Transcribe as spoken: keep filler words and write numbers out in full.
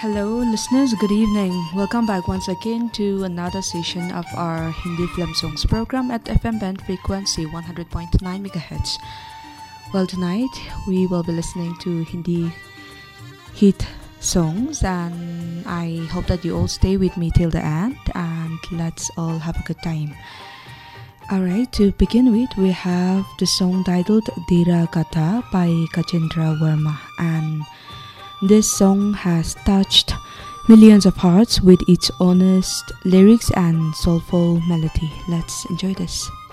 Hello, listeners. Good evening. Welcome back once again to another session of our Hindi film songs program at F M band frequency one hundred point nine megahertz. Well, tonight we will be listening to Hindi hit songs, and I hope that you all stay with me till the end, and let's all have a good time. Alright, to begin with, we have the song titled Dira Katha by Kachendra Verma, and this song has touched millions of hearts with its honest lyrics and soulful melody. Let's enjoy this.